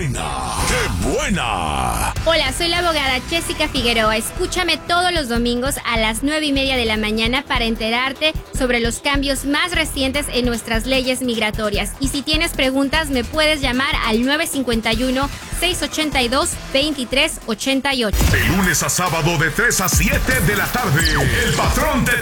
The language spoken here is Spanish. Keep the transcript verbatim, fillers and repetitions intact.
buena! ¡Qué buena! Hola, soy la abogada Jessica Figueroa. Escúchame todos los domingos a las nueve y media de la mañana para enterarte sobre los cambios más recientes en nuestras leyes migratorias. Y si tienes preguntas, me puedes llamar al nueve cinco uno, seis ocho dos, dos tres ocho ocho. De lunes a sábado de tres a siete de la tarde, El Patrón te